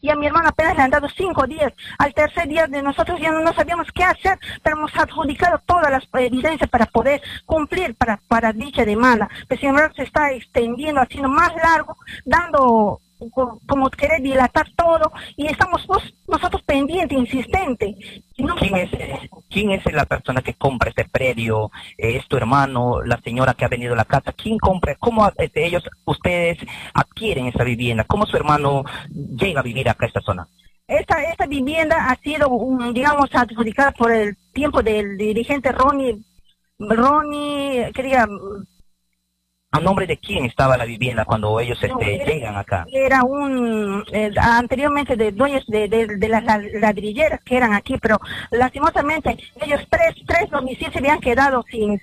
y a mi hermano apenas le han dado 5 días. Al tercer día de nosotros ya no sabíamos qué hacer, pero hemos adjudicado todas las evidencias para poder cumplir para dicha demanda. Pero sin embargo se está extendiendo, haciendo más largo, dando como querer dilatar todo, y estamos nosotros pendientes, insistentes. No, ¿Quién es la persona que compra este predio? ¿Es tu hermano, la señora que ha venido a la casa? ¿Quién compra? ¿Cómo ustedes adquieren esa vivienda? ¿Cómo su hermano llega a vivir acá a esta zona? Esta vivienda ha sido, digamos, adjudicada por el tiempo del dirigente Ronnie, quería... ¿A nombre de quién estaba la vivienda cuando ellos llegan acá? Era anteriormente de dueños de las ladrilleras que eran aquí, pero lastimosamente ellos tres domicilios se habían quedado sin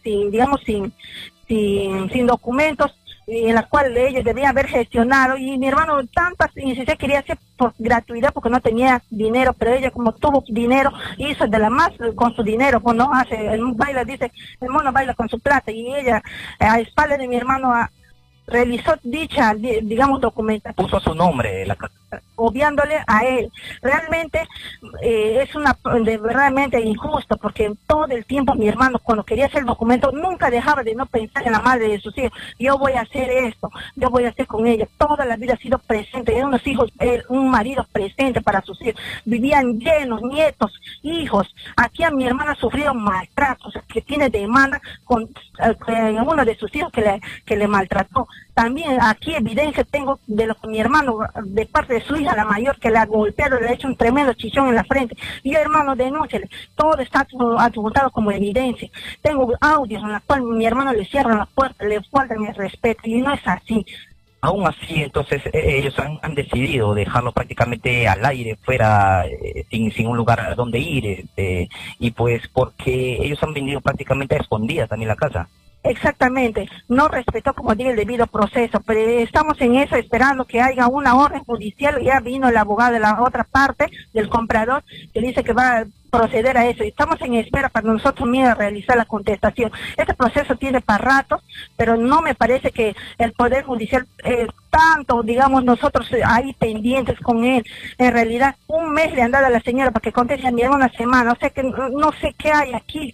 documentos, en la cual ellos debían haber gestionado, y mi hermano tantas insistencias quería hacer por gratuidad porque no tenía dinero, pero ella como tuvo dinero hizo de la más con su dinero, pues no hace, el mono baila con su plata, y ella a espaldas de mi hermano realizó dicha, digamos, documentación. Puso su nombre la casa, obviándole a él. Realmente es realmente injusto, porque todo el tiempo mi hermano, cuando quería hacer el documento, nunca dejaba de no pensar en la madre de sus hijos. Yo voy a hacer esto, yo voy a hacer con ella. Toda la vida ha sido presente, eran unos hijos, un marido presente para sus hijos. Vivían llenos, nietos, hijos. Aquí a mi hermana sufrió maltratos, que tiene demanda con uno de sus hijos que le maltrató. También aquí evidencia tengo de lo que mi hermano, de parte de su hija, la mayor, que le ha golpeado, le ha hecho un tremendo chichón en la frente. Y yo, hermano, denúnciale. Todo está adjuntado como evidencia. Tengo audios en los cuales mi hermano le cierra la puerta, le falta mi respeto, y no es así. Aún así, entonces, ellos han decidido dejarlo prácticamente al aire, fuera, sin un lugar a donde ir, y pues porque ellos han vendido prácticamente a escondidas también la casa. Exactamente, no respetó, como digo, el debido proceso, pero estamos en eso esperando que haya una orden judicial. Ya vino el abogado de la otra parte, del comprador, que dice que va a proceder a eso. Estamos en espera para nosotros mismos realizar la contestación. Este proceso tiene para ratos, pero no me parece que el Poder Judicial, tanto, digamos, nosotros ahí pendientes con él. En realidad, un mes le han dado a la señora para que conteste, a mi hermana una semana. O sea que no sé qué hay aquí,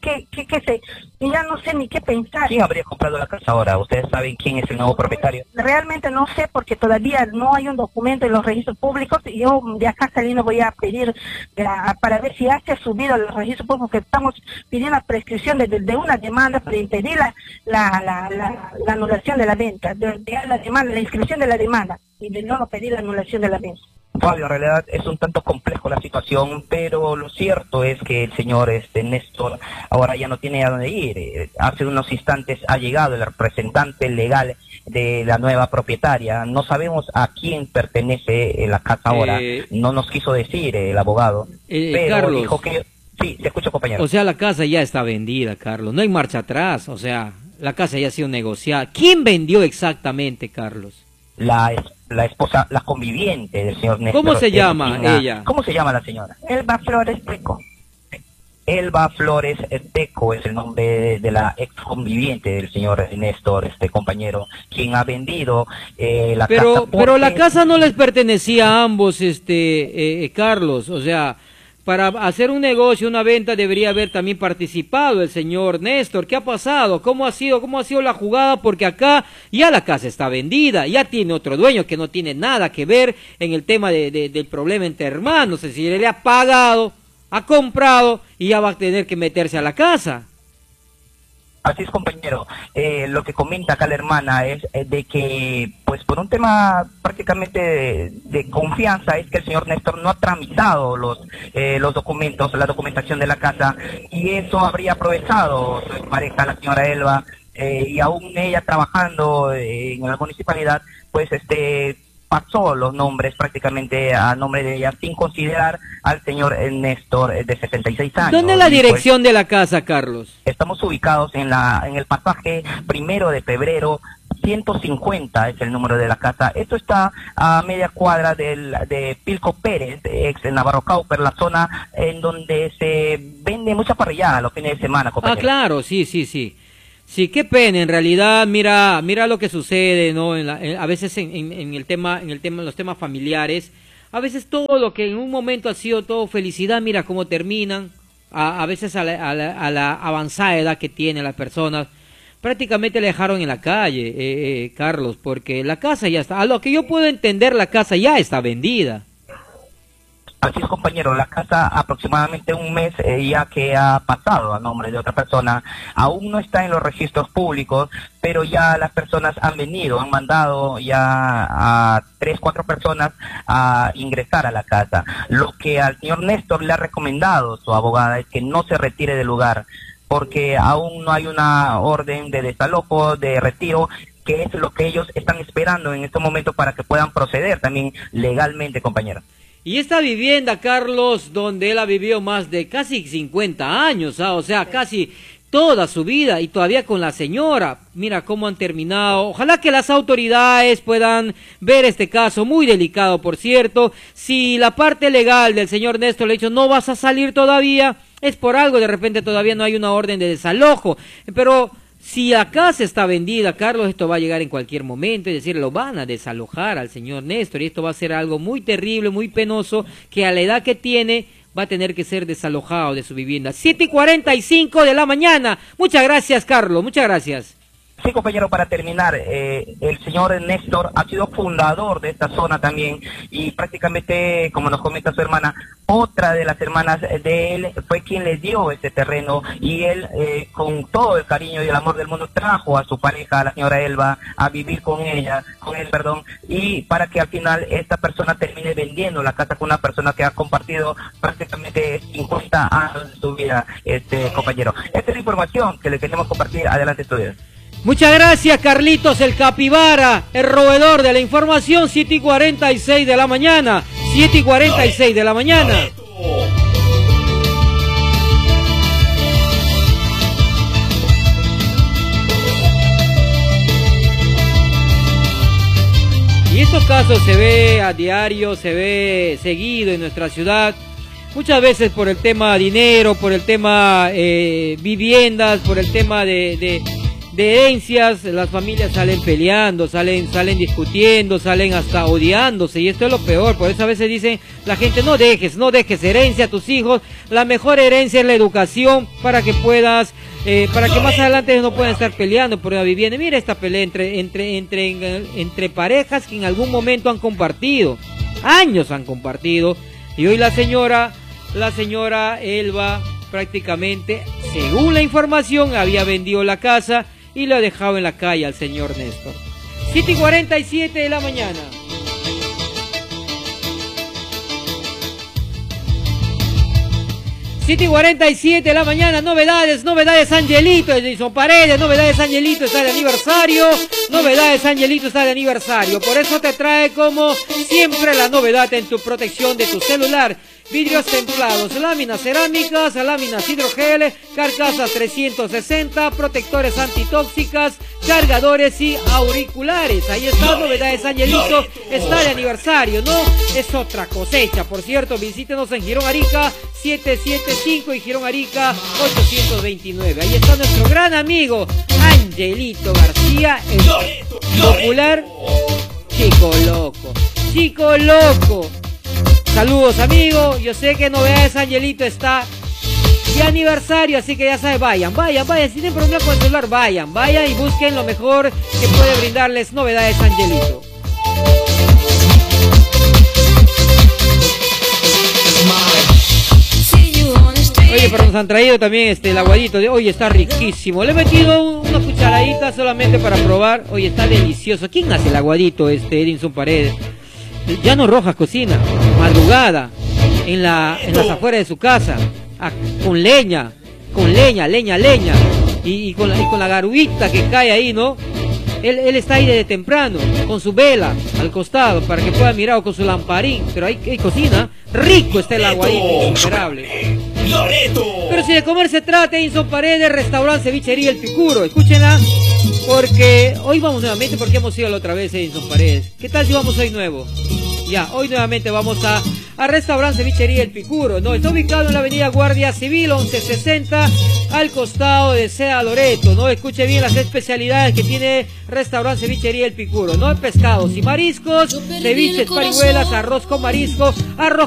y ya no sé ni qué pensar. ¿Quién habría comprado la casa ahora? ¿Ustedes saben quién es el nuevo propietario? Realmente no sé, porque todavía no hay un documento en los registros públicos, y yo de acá saliendo voy a pedir para ver si ya se ha subido a los registros públicos, que estamos pidiendo la prescripción de una demanda para impedir la anulación de la venta, la inscripción de la demanda, y de no pedir la anulación de la venta. Fabio, en realidad es un tanto complejo la situación, pero lo cierto es que el señor Néstor ahora ya no tiene a dónde ir. Hace unos instantes ha llegado el representante legal de la nueva propietaria. No sabemos a quién pertenece la casa ahora. No nos quiso decir el abogado, pero Carlos, dijo que... Sí, te escucho, compañero. O sea, la casa ya está vendida, Carlos. No hay marcha atrás. O sea, la casa ya ha sido negociada. ¿Quién vendió exactamente, Carlos? La esposa, la conviviente del señor Néstor. ¿Cómo se llama ella? ¿Cómo se llama la señora? Elba Flores Teco. Elba Flores Teco es el nombre de la ex conviviente del señor Néstor, compañero, quien ha vendido la casa. Pero la casa no les pertenecía a ambos, Carlos. O sea, para hacer un negocio, una venta, debería haber también participado el señor Néstor. ¿Qué ha pasado? ¿Cómo ha sido la jugada? Porque acá ya la casa está vendida, ya tiene otro dueño que no tiene nada que ver en el tema del problema entre hermanos. Es decir, él le ha pagado, ha comprado y ya va a tener que meterse a la casa. Así es, compañero. Lo que comenta acá la hermana es de que, pues por un tema prácticamente de confianza, es que el señor Néstor no ha tramitado los documentos, la documentación de la casa, y eso habría aprovechado su pareja, la señora Elba, y aún ella trabajando en la municipalidad, pues pasó los nombres prácticamente a nombre de ella, sin considerar al señor Néstor, de 76 años. ¿Dónde es la dirección de la casa, Carlos? Estamos ubicados en el pasaje 1 de febrero, 150 es el número de la casa. Esto está a media cuadra de Pilco Pérez, ex Navarro Cauper, la zona en donde se vende mucha parrillada los fines de semana, compañero. Ah, claro, sí. Sí, qué pena, en realidad, mira lo que sucede, ¿no? A veces en los temas familiares, A veces todo lo que en un momento ha sido todo felicidad, mira cómo terminan, a veces a la avanzada edad que tienen las personas, prácticamente le dejaron en la calle, Carlos, porque la casa ya está, a lo que yo puedo entender, la casa ya está vendida. Así es, compañero, la casa aproximadamente un mes ya que ha pasado a nombre de otra persona, aún no está en los registros públicos, pero ya las personas han venido, han mandado ya a 3, 4 personas a ingresar a la casa. Lo que al señor Néstor le ha recomendado su abogada es que no se retire del lugar, porque aún no hay una orden de desalojo, de retiro, que es lo que ellos están esperando en este momento para que puedan proceder también legalmente, compañero. Y esta vivienda, Carlos, donde él ha vivido más de casi 50 años, o sea, casi toda su vida, y todavía con la señora, mira cómo han terminado. Ojalá que las autoridades puedan ver este caso, muy delicado, por cierto. Si la parte legal del señor Néstor le ha dicho, no vas a salir todavía, es por algo, de repente todavía no hay una orden de desalojo, pero si la casa está vendida, Carlos, esto va a llegar en cualquier momento, es decir, lo van a desalojar al señor Néstor, y esto va a ser algo muy terrible, muy penoso, que a la edad que tiene va a tener que ser desalojado de su vivienda. 7:45 de la mañana. Muchas gracias, Carlos, muchas gracias. Sí, compañero, para terminar, el señor Néstor ha sido fundador de esta zona también, y prácticamente, como nos comenta su hermana, otra de las hermanas de él fue quien le dio este terreno, y él con todo el cariño y el amor del mundo trajo a su pareja, a la señora Elba, a vivir con él, y para que al final esta persona termine vendiendo la casa con una persona que ha compartido prácticamente 50 años de su vida, compañero. Esta es la información que le queremos compartir. Adelante, estudios. Muchas gracias, Carlitos, el capibara, el roedor de la información. 7:46 de la mañana. 7:46 de la mañana. Y estos casos se ve a diario, se ve seguido en nuestra ciudad. Muchas veces por el tema dinero, por el tema viviendas, por el tema de herencias, las familias salen peleando, salen discutiendo, salen hasta odiándose, y esto es lo peor. Por eso a veces dicen la gente, no dejes herencia a tus hijos. La mejor herencia es la educación, para que puedas, para que más adelante no puedan estar peleando por una vivienda. Mira esta pelea entre parejas que en algún momento han compartido, años han compartido, y hoy la señora Elba prácticamente, según la información, había vendido la casa y lo ha dejado en la calle al señor Néstor. 7:47 de la mañana. Siete y 47 de la mañana. Novedades, Angelito, Edison Paredes, novedades, Angelito está de aniversario, novedades, Angelito está de aniversario. Por eso te trae, como siempre, la novedad en tu protección de tu celular. Vidrios templados, láminas cerámicas, láminas hidrogel, carcasas 360, protectores antitóxicas, cargadores y auriculares. Ahí está, novedades, Angelito está de aniversario, ¿no? Es otra cosecha, por cierto. Visítenos en Girón Arica 775 y Girón Arica 829. Ahí está nuestro gran amigo Angelito García, el popular Chico Loco. Saludos, amigo. Yo sé que novedades, Angelito está de aniversario, así que ya sabes, vayan, si tienen problema con el celular, vayan y busquen lo mejor que puede brindarles novedades, Angelito. Oye, pero nos han traído también el aguadito de hoy, está riquísimo. Le he metido una cucharadita solamente para probar. Oye, está delicioso. ¿Quién hace el aguadito, Edinson Paredes? Llano Rojas cocina, madrugada, en las afueras de su casa, con leña, y con la garuita que cae ahí, ¿no? Él está ahí desde temprano, con su vela al costado, para que pueda mirar, con su lamparín, pero ahí cocina, rico está el aguadito, insuperable. Pero si de comer se trata, Edinson Paredes, restaurante Cevichería El Picuro, escúchenla, porque hoy vamos nuevamente, porque hemos ido la otra vez, Edinson Paredes. ¿Qué tal si vamos hoy nuevo? Ya, hoy nuevamente vamos a Restaurante Cevichería El Picuro, ¿no? Está ubicado en la avenida Guardia Civil 1160, al costado de Sea Loreto, ¿no? Escuche bien las especialidades que tiene Restaurante Cevichería El Picuro, ¿no? Pescados y mariscos, ceviches, parihuelas, arroz con marisco, arroz